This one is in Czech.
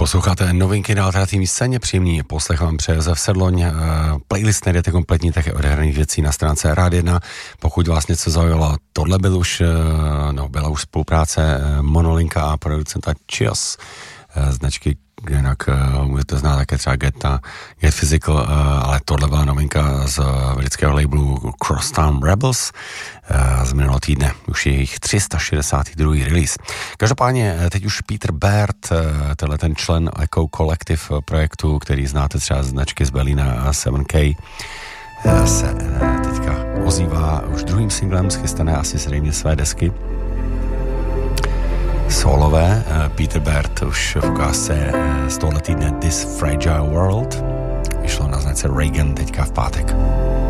Posloucháte novinky na alternativní scéně, příjemný poslech vám přeje Josef Sedloň. Playlist najdete kompletní také odehraných věcí na stránce Rád 1. Pokud vás něco zaujalo, tohle byla už spolupráce Monolinka a producenta Chios, značky, jinak můžete znát také třeba Get Physical, ale tohle byla novinka z britského labelu Crosstown Rebels z minulého týdne, už je jejich 362. release. Každopádně teď už Peter Baird, tenhle ten člen Echo Collective projektu, který znáte třeba z značky z Berlína 7K, se teďka ozývá už druhým singlem, schystané asi zřejmě své desky solové. Peter Baird už v ukázce z tohle týdne This Fragile World vyšlo na značce Reagan teďka v pátek.